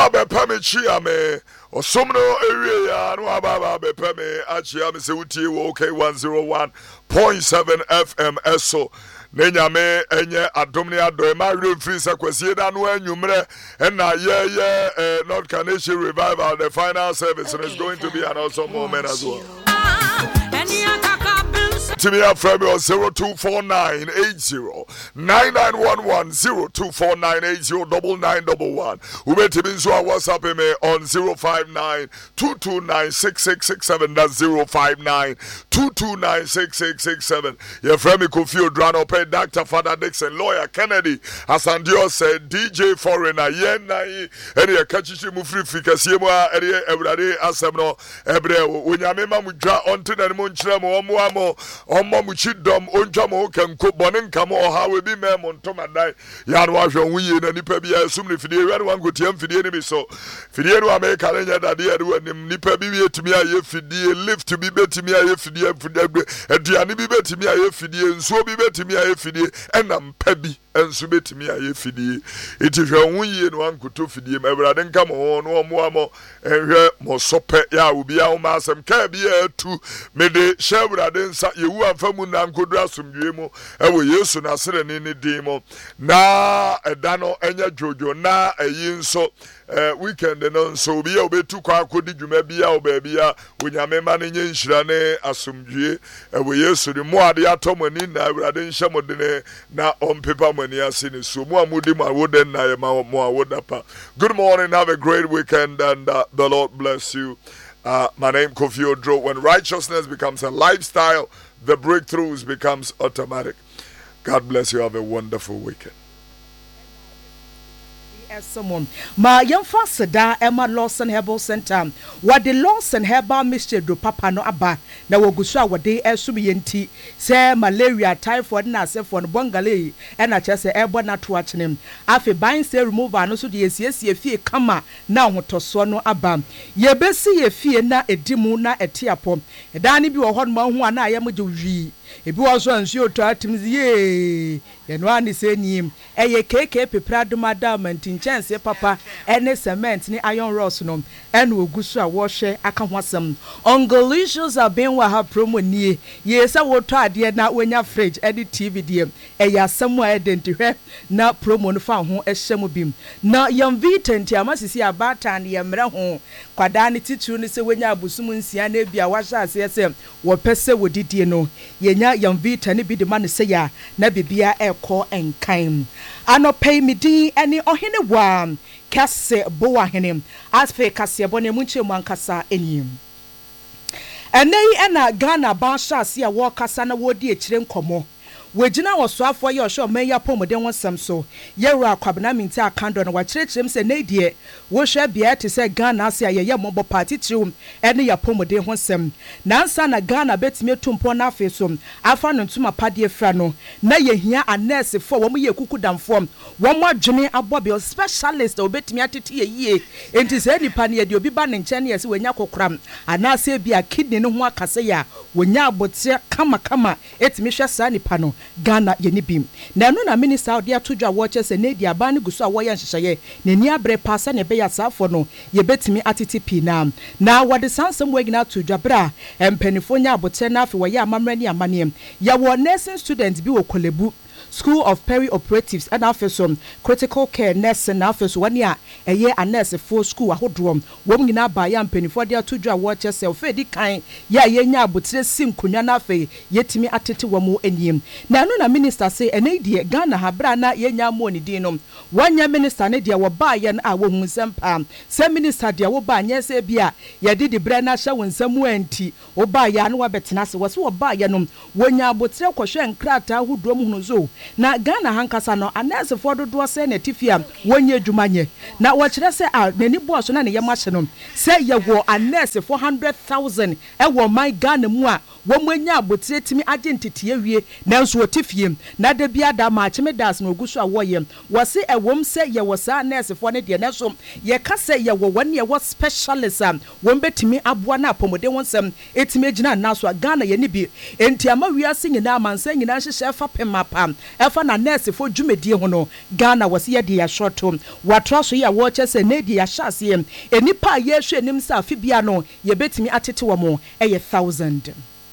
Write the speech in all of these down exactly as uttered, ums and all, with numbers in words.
be pame chia me osomno area ya no aba be pame achia me se utie wo okay one oh one point seven F M eso nenya me enye adom ne adom ma real free sekwasie da no anwumre na ye ye North Carnation Revival. The final service is going to be an awesome moment as well. To me, from me on zero two four nine eight zero nine nine one one zero two four nine eight zero double nine double one. We met him in so WhatsApp me on zero five nine two two nine six six six seven. That's zero five nine two two nine six six six seven. Your friend me Kofi Odrano, pay Doctor Father Dixon, Lawyer Kennedy, Asandio said D J Foreigner, yen na yi, any a kachichi mufri fikasiema, any every asemno, every when Yamema Muja on to the Munchamo, Omuamo. Omo muchidom onjamo kenko bonen kamo ha we bi mem ontoma dai ya no ahwe wuye na nipa bia asum ne fidie wer wan gotiam fidie ne bi so fidie no ameka ne nya dade ade wanim nipa bi bi etimi aye fidie lift bi betimi aye fidie fidie aduane bi betimi aye fidie nsuo bi betimi aye fidie enam pa bi ensu betimi aye fidie eti hwe wuye no ankoto fidie ma brade nkamo ho no omo amo enhwe mo sope ya obi a wo ma asem ka bia atu me de shebrade nsa ye amfamu na nkodura asomdwe mu ewo Yesu na sere ne ne din mu na edano enya jojo na eyi nso eh weekend no nso obi ya obetu kwa akodi dwuma bia obabia onyame ma ne nyenhyira ne asomdwe ewo Yesu de mu ade atomani na awurade nhyamodene na ompepa mani ase ne so mu amudi mu awoden na yema mu awodapa. Good morning, have a great weekend, and uh, the Lord bless you. Uh, my name Kofi Odro. When righteousness becomes a lifestyle, the breakthroughs becomes automatic. God bless you. Have a wonderful weekend. Someone ma yemfa seda Emma Lawson Herbal Center what the Lawson Herbal Mixture do papa no aba na wogusu a wode esum yenti se malaria typhoid na asefo no bongale e na chese ebo na to achenem afi ban se removal no so de esiesie fie kama na hotoso no aba ye besi ye fie na edimu na etiapo eda ne bi wo ho no ma hu ana ayem je wi ebi wo so ansu oto atimzi ye ye no ani se nim eye keke pepra domada mantin chance papa ene cement ni iron rods no ene ogusu a wo hwe aka ho asem Ongolicious are being wa ha promo nie ye se wo to ade na wonya fridge ede T V de eye asem a identify na promo no fa ho ehye mo bim na yam vitent amasisi abata ne yemre ho kwada ne titu ne se wonya abusum nsia na bia wa hya ase se wo pese wodidie no yenya yam vita ne bi de man se ya na bibia ekọ enkan anopai midi ene ohene wa kase bo ahene asfe kase bo ne munche mu ankasa enim enei ena Ghana ba sha ase a wo kasa na wo di ekire nkomo wejina wosoafo ye ohwe omeya pomode wonsam so yewura kwabena minti akando na wakyerechirem se ne die wo hwe bia te se Ghana ase ayeye mobo party trium ene ya pomode wonsam nansa na Ghana betime tumpo na afi so afa no ntuma pade efra no na yehia anese fo wo ye kukudamfo wo mo adwene abobe specialist obetime atete yeye enti se nipa ne ye de obi ba ne nche ne ye se wenya kokram anase bia kidney ne ho akase ya wonya abote kama kama etime hwe sa nipa no Ghana yeni bim na no na minister odi atodwa watch se na di aba ne guso a wo ye nhyehyeye na ni abre pasa ne be ya safo no ye betimi atete pi na na wode sansem wagina atodwa bra empanifo nya abote na afi wo ye amamra ni amane ya wo nursing student bi wo Kolebu School of Peri-Operatives and Officer Critical Care Nurse and Officer one year a year a nurse for school a hodrom woman in by young penny for their two draw watch yourself fedi kind ya yenya but sim kunyana fe yetimi atete wamu enyim na no na minister say an idea Ghana ha bra na yenya money dinom one year minister ne dia wo ba ye na wo hu nsempam se minister dia wo ba nya se bia ye de de bra na hye wo nsemu anti wo ba ya no wa betena se wo se wo ba ye no wonya botre kwohwe nkrata hodrom hu no zo na Ghana hankasa no anese fododo se na tifia wonye adwumanye na wo kire se a nani bo so na ne yemahye no se ye wo anese four hundred thousand e wo my Ghana mu a wo mwanya abotire timi agentete awie nanso otifie na da bia da ma cheme das na oguso a wo ye wo se e wom se ye wo sa anese fo ne de nanso ye ka se ye wo wone ye wo specialist am wo betimi aboa na apomode wonsam etimi agina naso Ghana ye ni bi enti ama wiase nyina amansa nyina hyehye fa pemapa ɛfa na nurse fo dwumedie ho no Ghana was ye de shorto watra so ya wo che se na di ya hyase enipa ye hwe nim sa afibia no ye betimi atete wo mo eye thousand.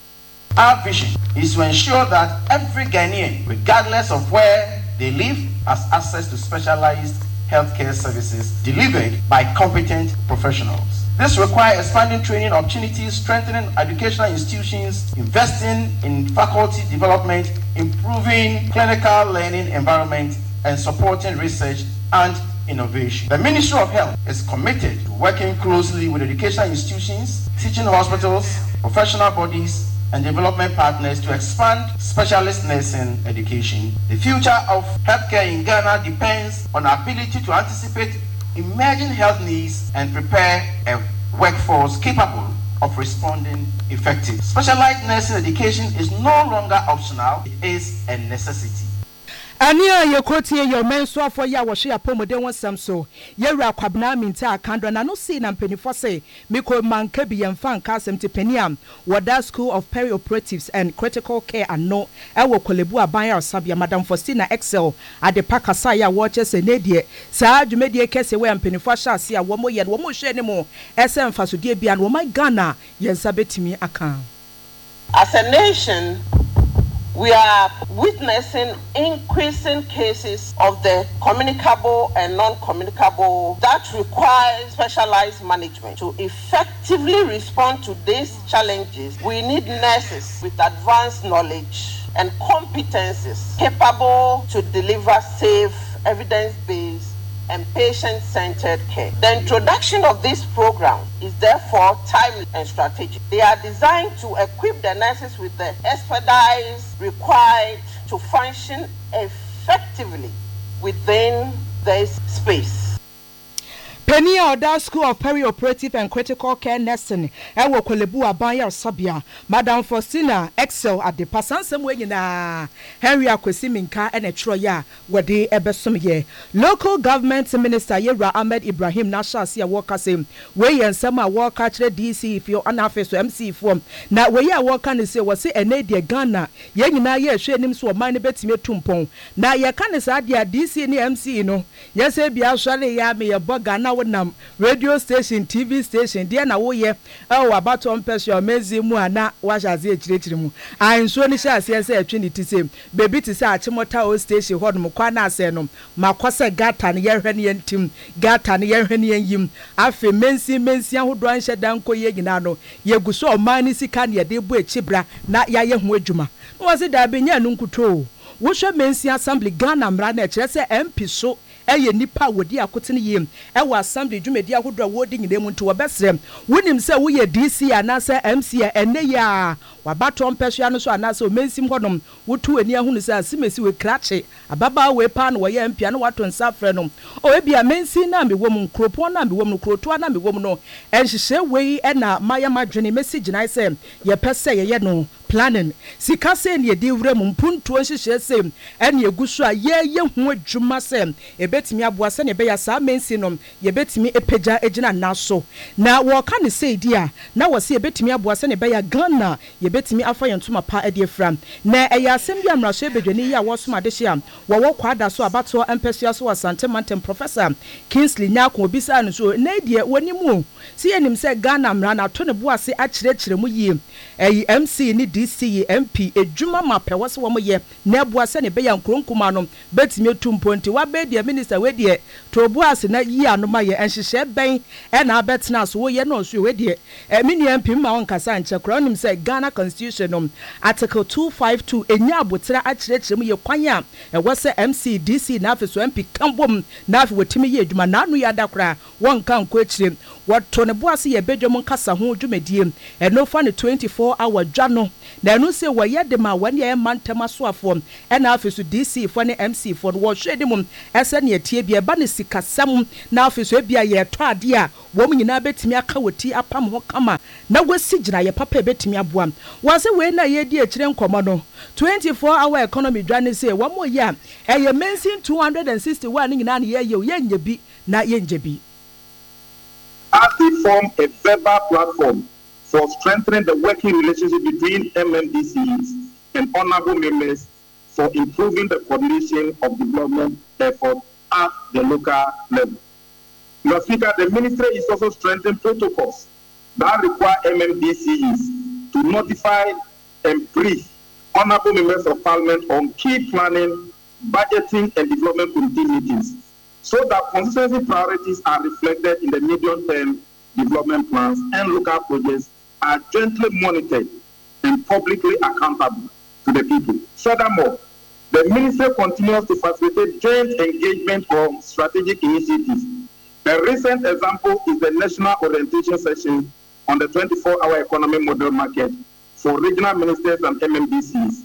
Our vision is to ensure that every Ghanaian, regardless of where they live, has access to specialized healthcare services delivered by competent professionals. This requires expanding training opportunities, strengthening educational institutions, investing in faculty development, improving clinical learning environment, and supporting research and innovation. The Ministry of Health is committed to working closely with educational institutions, teaching hospitals, professional bodies, and development partners to expand specialist nursing education. The future of healthcare in Ghana depends on our ability to anticipate emerging health needs and prepare a workforce capable of responding effectively. Specialized nursing education is no longer optional, it is a necessity. Ania ye kotie your men so for ya wo hwe apomode wonsam so ye wura kwabna minta akando na no see na mpanifo say miko manka bi yemfa nka asem te paniam wada School of Perioperatives and Critical Care ano ewo kolebu aban ya osabia Madam Faustina Excel adepa kasa ya wo che se nedie saa dwumedie kese we mpanifo ahase a wo mo ye wo mo hwe ne mo ese mfasodie bia no my Ghana yensa betimi aka. As a nation, we are witnessing increasing cases of the communicable and non-communicable that require specialized management. To effectively respond to these challenges, we need nurses with advanced knowledge and competencies capable to deliver safe, evidence-based, and patient-centered care. The introduction of this program is therefore timely and strategic. They are designed to equip the nurses with the expertise required to function effectively within this space. Penny Oda School of Perioperative and Critical Care Nursing ewo kolebu aban ya osabia Madam Faustina Excel at the pasansem we nyina Henry Akwesi Minka ene tro ya wode ebesom ye Local Government Minister Yera Ahmed Ibrahim Nashasi ya worker say we yensem a worker kire D C if you anafe so M C form na we ya worker ne say we say ene de Ghana ye nyina ye hwe nim so man ne betime tumpon na ye ka ne sa de D C ne M C no ye say bia swale ya me ye boga na wonam radio station T V station dia na wo ye e wo abato mpesho mezi mu ana wa hyaze ekirikiri mu anso ni hyase se atwe ni tise bebi tise achimota o station hod mu kwa na ase no makose gata ne ye hwe ne yentim gata ne ye hwe ne yim afi mensi mensi ahodo anhye danko ye gina no ye guso o man ni sika ne ye de bu ekibra na ya ye ho adwuma no wase da be nya nu nkuto wo hwe mensi assembly Ghana mra na ekire se M P so eye nipa wodi akotene yim ewa assembly dwumedi ahodo wodi nyine mu nto wobesrem wonim se wo ye D C anase M C ene ya wabato mpehwe no so anase o mensim hodom wotu ani ahunu se asimesi we krache ababa we pa no ye mpia no wato nsafre no o ebia mensi na me wom nkropon na me wom nkroto na me wom no enhyehyɛ wei ena maya madwene message na se ye pese ye ye no planning sika se ne di wura mu mpuntu nhyehyɛ se ene eguso a ye ye hu adwuma se ebetimi aboa se ne be ya sa mensi no ye betimi epagya egina naso na wo ka ne se di a na wo se ebetimi aboa se ne be ya Ghana ye betimi afa yentuma pa ade afram na eya asem bi amraso ebedwani ya wo soma de hia wo wo kwada so abato empesua so wasante mantem Professor Kingsley Nyako obisa no so na die wonimu si enim se Ghana mra na to ne boase a kirekire mu yie eyi M C ni D C M P edwuma mapewo se wo mo ye na boase ne be ya nkronkuma no betimi etumponti wa be die minister we die to boase na yi anoma ye enhyehyɛ ben e na abetena so wo ye no so we die e mini M P ma won kasa nche kra onim se Ghana Constitution no Article two fifty-two enya abotira a kirekire mu ye kwan a e wo se M C D C na afi so M P kambom na afi wotimi ye edwuma na anu ya dakra won kan ko akire wato ne boase ye bedwom nkasa ho dwumadie e no fa ne twenty-four hour dwa no na anu se wo ye de ma wani ye mantama so afo e na afi so D C fo ne M C fo wo hwe de mum ese ne tie bia ba ne sikasam na afi so bia ye to ade a wo nyina betimi aka woti apam ho kama na wasi gina ye papa betimi aboa wase we na ye di akire nkomo no twenty-four hour economy dwa ne se wo mo ye e ye mensin two hundred sixty-one nyina ne ye ye ye nya bi na ye nje bi. As they form a verbal platform for strengthening the working relationship between M M D Cs and honorable members for improving the coordination of development efforts at the local level. Mister Speaker, the ministry is also strengthening protocols that require M M D Cs to notify and brief honorable members of parliament on key planning, budgeting, and development committee meetings, so that constituency priorities are reflected in the medium-term development plans and local projects are gently monitored and publicly accountable to the people. Furthermore, the ministry continues to facilitate joint engagement on strategic initiatives. A recent example is the national orientation session on the twenty-four hour economic model market for regional ministers and M M D Cs.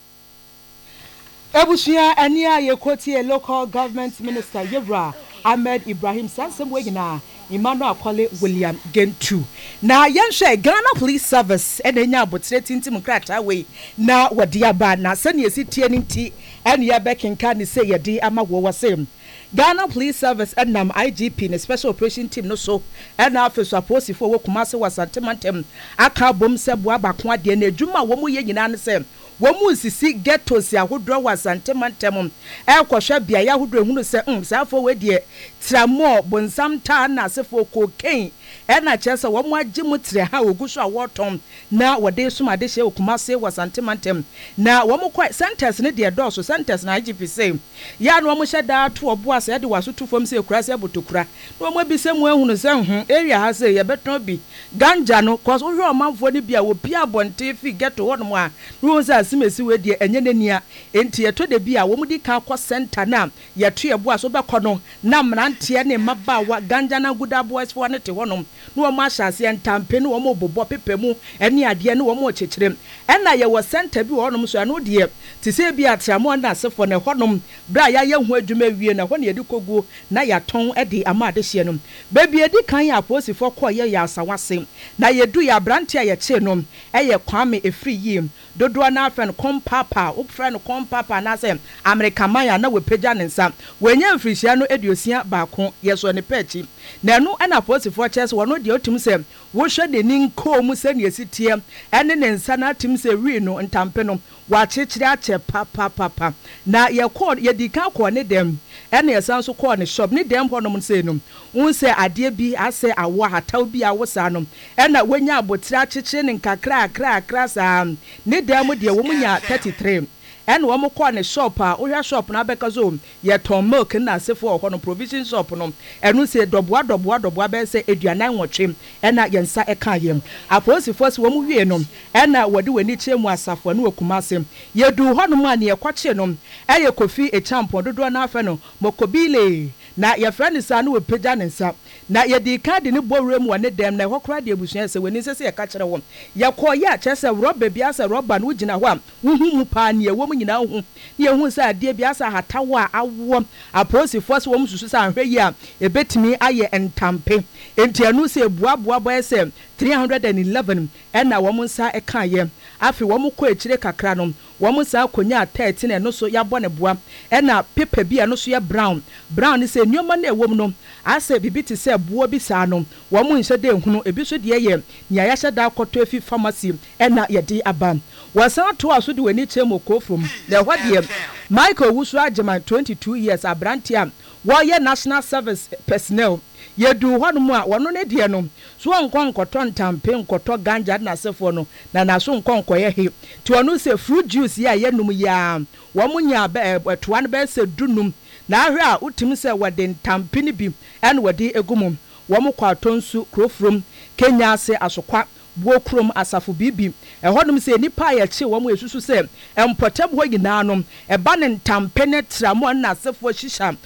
Ebushia Ania Yekoti, a local government minister, Yebra Ahmed Ibrahim Sansem Wegina, Emmanuel Akole William Gentu. Now, Yanshe, Ghana Police Service, and then ya but threatening to Mkrata way. Now, what Diaba, now send you see T and ya back in can say ya di ama wa same. Ghana Police Service and Nam I G P in special operation team no so and now for suppose if we Kumasi was Santemantem, Aka Bom Sebwa Bakwa Dene Juma Womu Yen Sam. Womu sisi ghettos ya hudro wa Santemantem, El Kosha Bia ya hudro hunu se um safo wedie tramo bonsam ta na sefo cocaine ena chesa womu ajimu tre ha ogusu awotom na wade suma de she Kumasi was Santemantem na womu kwa centers ne de doso centers na I G P say ya no womu sheda to obo ase de waso tu fom se kura se botokura no womu bi se mu ehunu se hu area ha se ye beton bi ganja no cause wo hwe omanfo ne bia wo bia bonte fi ghetto wono a no se asimesi we de enye nania enti ye to de bia wo mu di kan kwa center na ye to ye bo aso be kono na mrante ne maba wa ganja na guda boys fo ne te wono no womu ahase entampe ne womu bobo pepemu ene ade ne womu chechirem ena ye wo center bi wono so ano de ti se bia tramo na asefo ne honom bra ya ye hu adwuma wie na ho ne yedi kogu na ya ton ede ama ade hye no baby edi kan ya aposifo ko ye ya asawase na ye du ya brante ye che no eye kwame efri yi dodo na afen kompapa opfra no kompapa na se America maya na we pagya ne nsa wenye mfrihia no eduosia baako yeso ne pechi na no na aposifo chese wono de otum se wo hwe de ni nko mu se ne esitie ene ne nsa na atim se wi no ntampe no wa chechire ache papa papa na ye ko ye dika ko ne dem ene yesan so ko ne shop ne dem ho no se no un se ade bi ase awo hataw bi awosa no ena wenya abotire achechire ne nkakra akra akra sa ne dem de wo munya thirty-three and one call ne shop a wo shop na beka zo ye ton milk na asefo ho no provision shop no enu se doboa doboa doboa be se aduanan nwotwem ena yensa eka yem aposifo se wo mu wie no ena wode wani chemu asafo no Kumasi ye du ho no ma ne ye kwache no eye kofi e champion dodo na afa no mokobile na ye friend sa no we pagya ne nsa na ye di card ne bowrem wone dem na ho kra de abusua se wani se se ye ka kire wo ye ko ye a chese rubber bia se rubber no gina ho a huhu mu pa ne ye wo nyina hu ne hu se ade bia se hatawo a awo aposifo se wo mususu se ahwe yi a ebetimi aye entampe enti anu se buaboa boy se three hundred eleven ena wo nsa eka ye afi wo mu ko ekire kakra no wo mu sa konya thirteen eno so ya bɔ ne boa ena paper bia no so ya brown brown ni se nyoma na ewom no ase bibiti se buo bi sa no wo mu nhyɛ de hunu ebi so de ye nya ya hyɛ da akɔtɔ afi pharmacy ena ye di aba wasan to aso de wani chemo kofrom na hɔ de Michael Wusu Agyeman twenty-two years abrantia wo ye national service personnel ye du hɔno mu a wono ne de no so nkɔ nkɔtɔ ntampe nkɔtɔ ganja na sefo no na na so nkɔ nkɔyɛ he ti ono se fruit juice ya ye num ya wo munya ba toa no be se dunum na ahwe a utim se wode ntampe ni bi en wode egumum wo mu kwa tonsu krofrom Kenya ase asokwa buo krom asafo bibi ehonum se nipa ya che wo mu esusu se empotem ho gina no eba ne ntampe ne tramo na asefo hihya